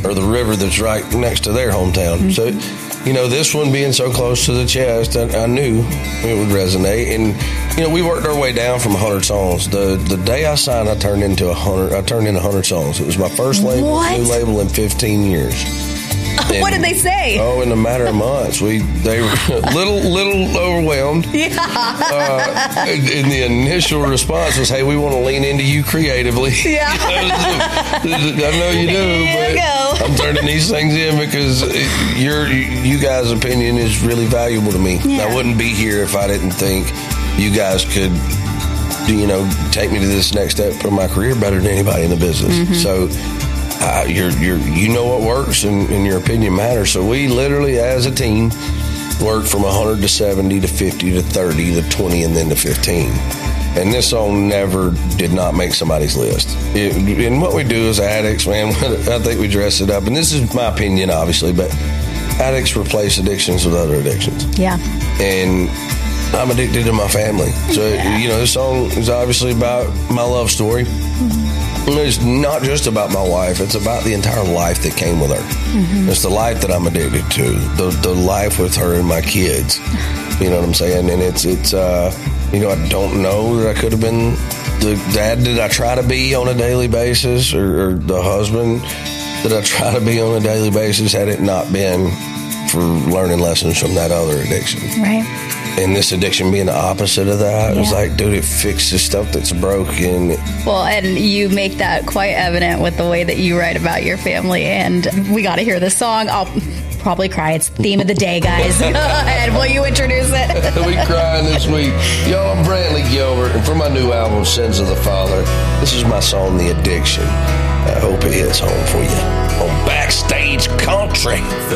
or the river that's right next to their hometown. So, this one being so close to the chest, I knew it would resonate. And, we worked our way down from 100 songs. The day I signed, I turned in 100 songs. It was my first new label in 15 years. And, what did they say? Oh, in a matter of months, they were a little overwhelmed. Yeah. And the initial response was, "Hey, we want to lean into you creatively." Yeah. I know you do, but I'm turning these things in because you guys' opinion is really valuable to me. Yeah. I wouldn't be here if I didn't think you guys could, take me to this next step of my career better than anybody in the business. Mm-hmm. So. You know what works, and your opinion matters. So we literally, as a team, worked from 100 to 70 to 50 to 30 to 20 and then to 15. And this song did not make somebody's list. And what we do as addicts, man, I think we dress it up. And this is my opinion, obviously, but addicts replace addictions with other addictions. Yeah. And I'm addicted to my family. So, this song is obviously about my love story. Mm-hmm. It's not just about my wife. It's about the entire life that came with her. Mm-hmm. It's the life that I'm addicted to. The life with her and my kids. You know what I'm saying? And it's I don't know that I could have been the dad that I try to be on a daily basis or the husband that I try to be on a daily basis had it not been for learning lessons from that other addiction. Right. And this addiction being the opposite of that, it was like, dude, it fixes stuff that's broken. Well, and you make that quite evident with the way that you write about your family. And we got to hear this song. I'll probably cry. It's the theme of the day, guys. Go ahead. Will you introduce it? We crying this week. Y'all, I'm Brantley Gilbert. And from my new album, Sins of the Father, this is my song, The Addiction. I hope it hits home for you on Backstage Country.